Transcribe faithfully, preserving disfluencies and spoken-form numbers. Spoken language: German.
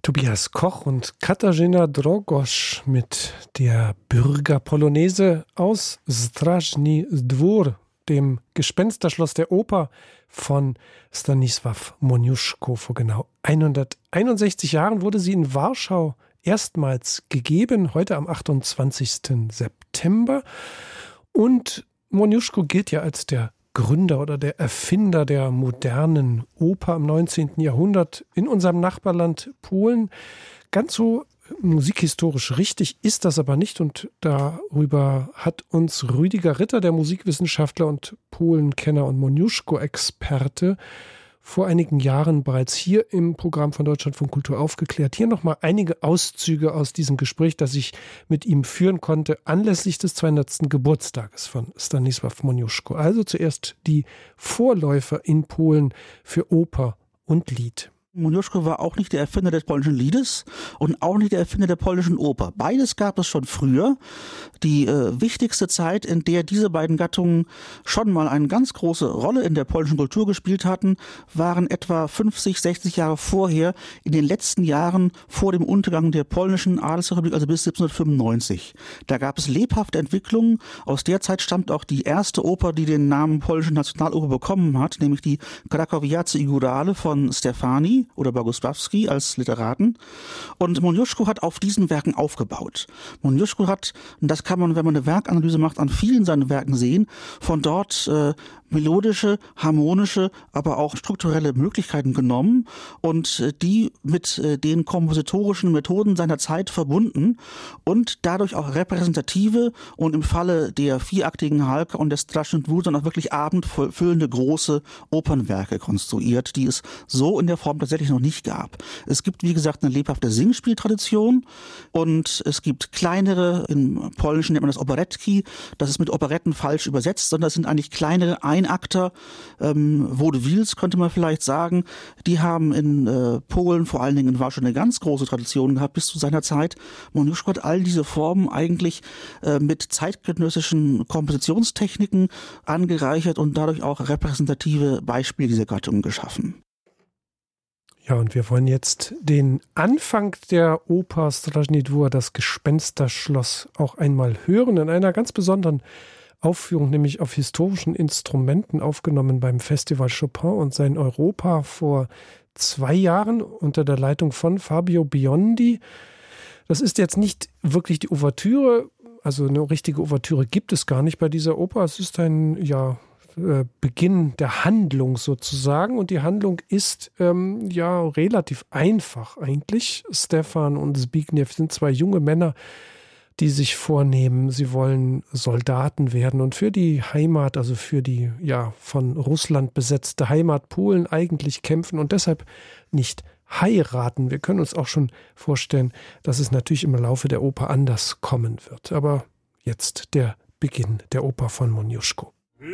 Tobias Koch und Katarzyna Drogosz mit der Bürgerpolonaise aus Strażny Dwór, dem Gespensterschloss der Oper von Stanisław Moniuszko. Vor genau hunderteinundsechzig Jahren wurde sie in Warschau erstmals gegeben, heute am achtundzwanzigsten September. Und Moniuszko gilt ja als der Gründer oder der Erfinder der modernen Oper im neunzehnten Jahrhundert in unserem Nachbarland Polen. Ganz so musikhistorisch richtig ist das aber nicht, und darüber hat uns Rüdiger Ritter, der Musikwissenschaftler und Polenkenner und Moniuszko-Experte, vor einigen Jahren bereits hier im Programm von Deutschlandfunk Kultur aufgeklärt. Hier nochmal einige Auszüge aus diesem Gespräch, das ich mit ihm führen konnte, anlässlich des zweihundertsten Geburtstages von Stanisław Moniuszko. Also zuerst die Vorläufer in Polen für Oper und Lied. Moniuszko war auch nicht der Erfinder des polnischen Liedes und auch nicht der Erfinder der polnischen Oper. Beides gab es schon früher. Die äh, wichtigste Zeit, in der diese beiden Gattungen schon mal eine ganz große Rolle in der polnischen Kultur gespielt hatten, waren etwa fünfzig, sechzig Jahre vorher, in den letzten Jahren vor dem Untergang der polnischen Adelsrepublik, also bis siebzehnhundertfünfundneunzig. Da gab es lebhafte Entwicklungen. Aus der Zeit stammt auch die erste Oper, die den Namen polnische Nationaloper bekommen hat, nämlich die Krakowiacy i Górale von Stefani oder Bogusławski als Literaten. Und Moniuszko hat auf diesen Werken aufgebaut. Moniuszko hat, und das kann man, wenn man eine Werkanalyse macht, an vielen seiner Werken sehen, von dort äh, melodische, harmonische, aber auch strukturelle Möglichkeiten genommen und äh, die mit äh, den kompositorischen Methoden seiner Zeit verbunden und dadurch auch repräsentative und im Falle der vieraktigen Halka und des Strażny Dwór dann auch wirklich abendfüllende große Opernwerke konstruiert, die es so in der Form tatsächlich noch nicht gab. Es gibt, wie gesagt, eine lebhafte Singspieltradition und es gibt kleinere, im Polnischen nennt man das Operetki, das ist mit Operetten falsch übersetzt, sondern das sind eigentlich kleinere Einakter, ähm, Vaudevilles könnte man vielleicht sagen. Die haben in äh, Polen, vor allen Dingen in Warschau, eine ganz große Tradition gehabt bis zu seiner Zeit. Moniuszko hat all diese Formen eigentlich äh, mit zeitgenössischen Kompositionstechniken angereichert und dadurch auch repräsentative Beispiele dieser Gattung geschaffen. Ja, und wir wollen jetzt den Anfang der Oper Strażny Dwór, das Gespensterschloss, auch einmal hören, in einer ganz besonderen Aufführung, nämlich auf historischen Instrumenten, aufgenommen beim Festival Chopin und sein Europa vor zwei Jahren unter der Leitung von Fabio Biondi. Das ist jetzt nicht wirklich die Ouvertüre, also eine richtige Ouvertüre gibt es gar nicht bei dieser Oper. Es ist ein, ja, Beginn der Handlung sozusagen, und die Handlung ist ähm, ja relativ einfach eigentlich. Stefan und Zbigniew sind zwei junge Männer, die sich vornehmen, sie wollen Soldaten werden und für die Heimat, also für die ja von Russland besetzte Heimat Polen eigentlich kämpfen und deshalb nicht heiraten. Wir können uns auch schon vorstellen, dass es natürlich im Laufe der Oper anders kommen wird. Aber jetzt der Beginn der Oper von Moniuszko.